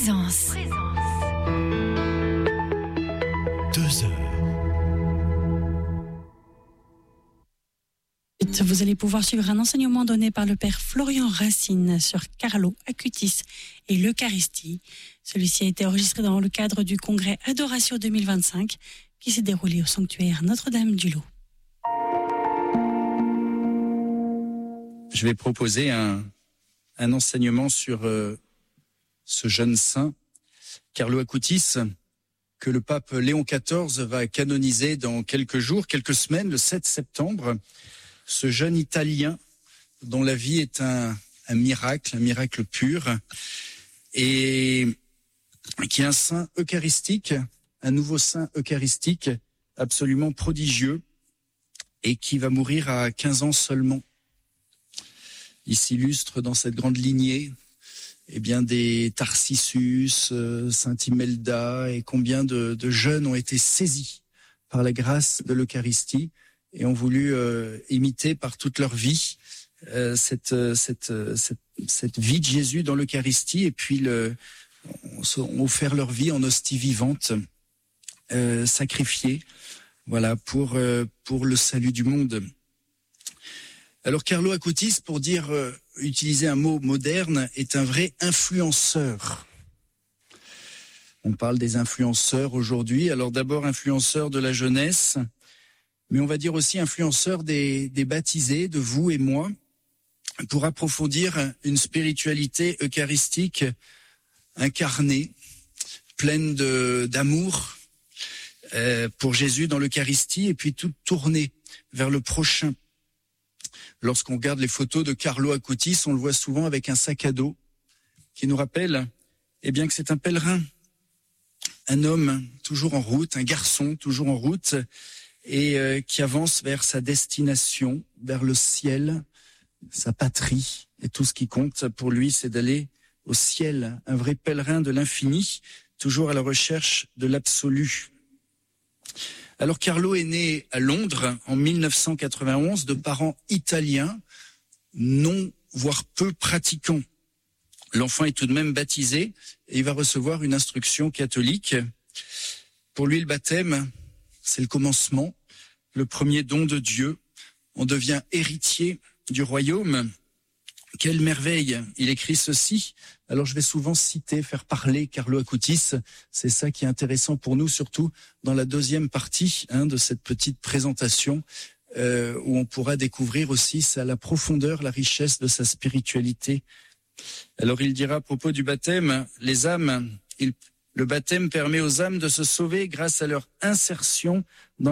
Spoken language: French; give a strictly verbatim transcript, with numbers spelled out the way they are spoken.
Présence. Deux heures. Vous allez pouvoir suivre un enseignement donné par le père Florian Racine sur Carlo Acutis et l'Eucharistie. Celui-ci a été enregistré dans le cadre du congrès Adoratio deux mille vingt-cinq qui s'est déroulé au sanctuaire Notre-Dame-du-Lot. Je vais proposer un, un enseignement sur euh, ce jeune saint, Carlo Acutis, que le pape Léon quatorze va canoniser dans quelques jours, quelques semaines, le sept septembre. Ce jeune Italien dont la vie est un, un miracle, un miracle pur, et qui est un saint eucharistique, un nouveau saint eucharistique absolument prodigieux, et qui va mourir à quinze ans seulement. Il s'illustre dans cette grande lignée eh bien, des Tarsissus, euh, Saint Imelda, et combien de, de jeunes ont été saisis par la grâce de l'Eucharistie et ont voulu euh, imiter par toute leur vie euh, cette, cette, cette, cette vie de Jésus dans l'Eucharistie, et puis le, ont offert leur vie en hostie vivante, euh, sacrifiée, voilà, pour, euh, pour le salut du monde. Alors Carlo Acutis, pour dire, euh, utiliser un mot moderne, est un vrai influenceur. On parle des influenceurs aujourd'hui. Alors d'abord influenceur de la jeunesse, mais on va dire aussi influenceur des, des baptisés, de vous et moi, pour approfondir une spiritualité eucharistique incarnée, pleine de, d'amour euh, pour Jésus dans l'Eucharistie, et puis toute tournée vers le prochain. Lorsqu'on regarde les photos de Carlo Acutis, on le voit souvent avec un sac à dos qui nous rappelle eh bien, que c'est un pèlerin, un homme toujours en route, un garçon toujours en route, et euh, qui avance vers sa destination, vers le ciel, sa patrie. Et tout ce qui compte pour lui, c'est d'aller au ciel, un vrai pèlerin de l'infini, toujours à la recherche de l'absolu. Alors Carlo est né à Londres en mille neuf cent quatre-vingt-onze de parents italiens, non, voire peu pratiquants. L'enfant est tout de même baptisé et il va recevoir une instruction catholique. Pour lui, le baptême, c'est le commencement, le premier don de Dieu. On devient héritier du royaume. Quelle merveille! Il écrit ceci. Alors je vais souvent citer, faire parler Carlo Acutis. C'est ça qui est intéressant pour nous, surtout dans la deuxième partie hein, de cette petite présentation, euh, où on pourra découvrir aussi ça, la profondeur, la richesse de sa spiritualité. Alors il dira à propos du baptême, les âmes, il, le baptême permet aux âmes de se sauver grâce à leur insertion dans